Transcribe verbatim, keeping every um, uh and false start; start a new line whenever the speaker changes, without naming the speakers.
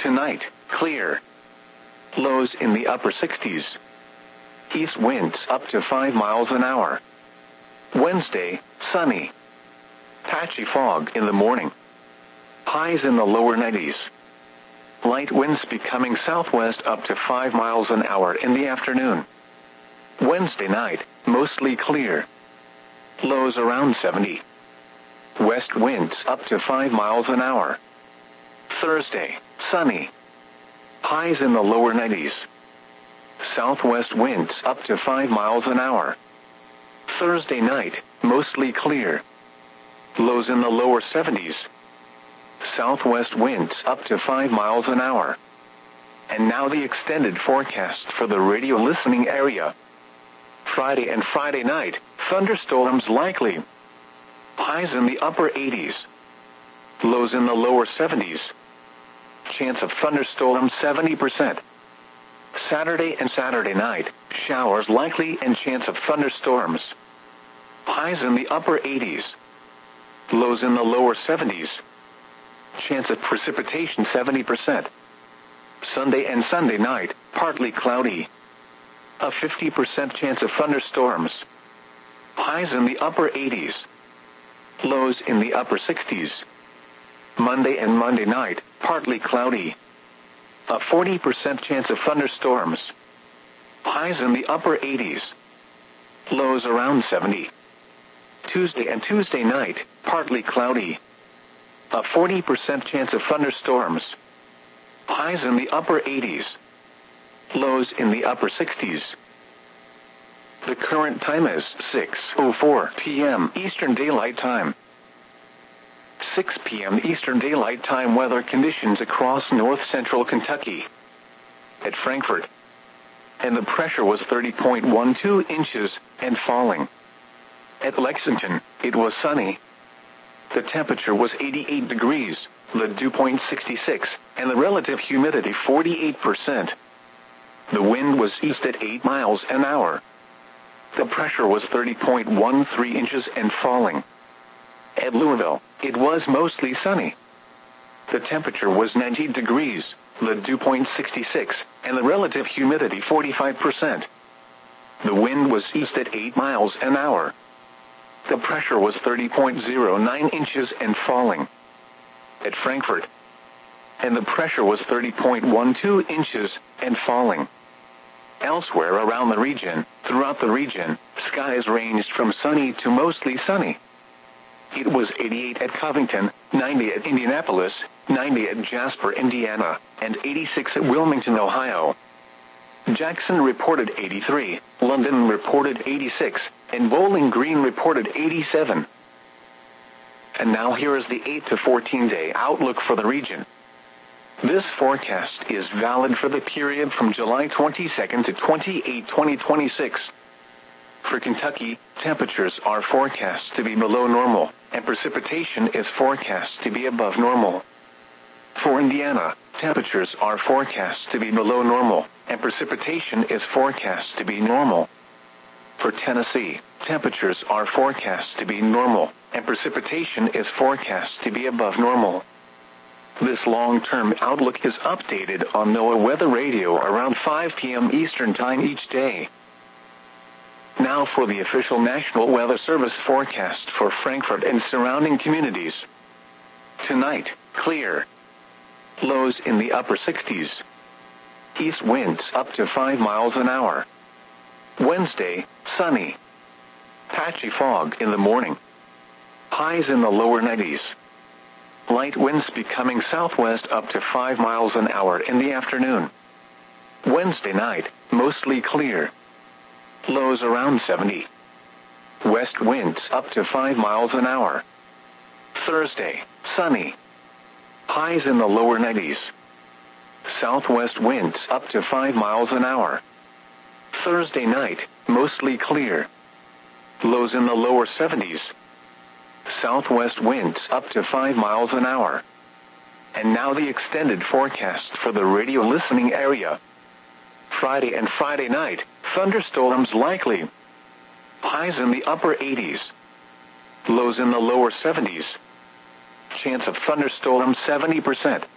Tonight, clear. Lows in the upper sixties. East winds up to five miles an hour. Wednesday, sunny. Patchy fog in the morning. Highs in the lower nineties. Light winds becoming southwest up to five miles an hour in the afternoon. Wednesday night, mostly clear. Lows around seventy. West winds up to five miles an hour. Thursday, sunny. Highs in the lower nineties. Southwest winds up to five miles an hour. Thursday night, mostly clear. Lows in the lower seventies. Southwest winds up to five miles an hour. And now the extended forecast for the radio listening area. Friday and Friday night, thunderstorms likely. Highs in the upper eighties. Lows in the lower seventies. Chance of thunderstorms seventy percent. Saturday and Saturday night, showers likely and chance of thunderstorms. Highs in the upper eighties. Lows in the lower seventies. Chance of precipitation seventy percent. Sunday and Sunday night, partly cloudy. A fifty percent chance of thunderstorms. Highs in the upper eighties. Lows in the upper sixties. Monday and Monday night, partly cloudy. A forty percent chance of thunderstorms. Highs in the upper eighties. Lows around seventy. Tuesday and Tuesday night, partly cloudy. A forty percent chance of thunderstorms. Highs in the upper eighties. Lows in the upper sixties. The current time is six oh four p.m. Eastern Daylight Time. six p.m. Eastern Daylight Time weather conditions across north-central Kentucky. At Frankfort. And the pressure was thirty point one two inches, and falling. At Lexington, it was sunny. The temperature was eighty-eight degrees, the dew point sixty-six, and the relative humidity forty-eight percent. The wind was east at eight miles an hour. The pressure was thirty point one three inches and falling. At Louisville, it was mostly sunny. The temperature was ninety degrees, the dew point sixty-six, and the relative humidity forty-five percent. The wind was east at eight miles an hour. The pressure was thirty point zero nine inches and falling. At Frankfort. And the pressure was thirty point one two inches and falling. Elsewhere around the region, throughout the region, skies ranged from sunny to mostly sunny. It was eighty-eight at Covington, ninety at Indianapolis, ninety at Jasper, Indiana, and eighty-six at Wilmington, Ohio. Jackson reported eighty-three, London reported eighty-six, and Bowling Green reported eighty-seven. And now here is the eight to fourteen day outlook for the region. This forecast is valid for the period from July twenty-second to twenty-eighth, twenty twenty-six. For Kentucky, temperatures are forecast to be below normal, and precipitation is forecast to be above normal. For Indiana, temperatures are forecast to be below normal, and precipitation is forecast to be normal. For Tennessee, temperatures are forecast to be normal, and precipitation is forecast to be above normal. This long-term outlook is updated on NOAA Weather Radio around five p.m. Eastern Time each day. Now for the official National Weather Service forecast for Frankfort and surrounding communities. Tonight, clear. Lows in the upper sixties. East winds up to five miles an hour. Wednesday, sunny. Patchy fog in the morning. Highs in the lower nineties. Light winds becoming southwest up to five miles an hour in the afternoon. Wednesday night, mostly clear. Lows around seventy. West winds up to five miles an hour. Thursday, sunny. Highs in the lower nineties. Southwest winds up to five miles an hour. Thursday night, mostly clear. Lows in the lower seventies. Southwest winds up to five miles an hour. And now the extended forecast for the radio listening area. Friday and Friday night, thunderstorms likely. Highs in the upper eighties. Lows in the lower seventies. Chance of thunderstorms seventy percent.